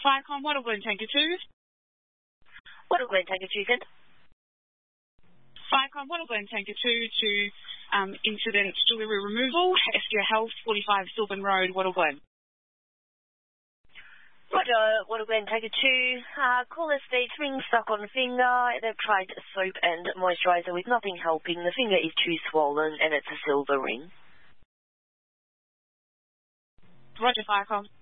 Firecom, Wattle Glen Tanker 2. Wattle Glen Tanker 2, send. Firecom, Wattle Glen Tanker 2 to incident jewellery removal, Estia Health, 45 Sylvan Road, Wattle Glen. Roger, Wattle Glen Tanker 2. Caller states ring stuck on finger. They've tried soap and moisturiser with nothing helping. The finger is too swollen and it's a silver ring. Roger, Firecom.